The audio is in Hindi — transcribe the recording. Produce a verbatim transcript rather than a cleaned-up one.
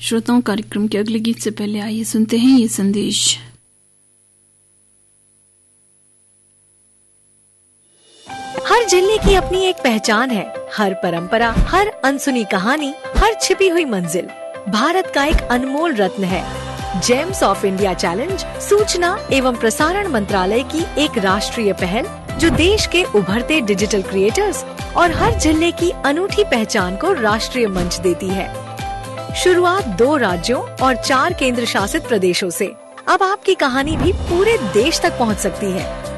श्रोताओं, कार्यक्रम के अगले गीत से पहले आइए सुनते हैं ये संदेश। हर जिले की अपनी एक पहचान है, हर परंपरा, हर अनसुनी कहानी, हर छिपी हुई मंजिल भारत का एक अनमोल रत्न है। जेम्स ऑफ इंडिया चैलेंज सूचना एवं प्रसारण मंत्रालय की एक राष्ट्रीय पहल जो देश के उभरते डिजिटल क्रिएटर्स और हर जिले की अनूठी पहचान को राष्ट्रीय मंच देती है। शुरुआत दो राज्यों और चार केंद्र शासित प्रदेशों से। अब आपकी कहानी भी पूरे देश तक पहुंच सकती है।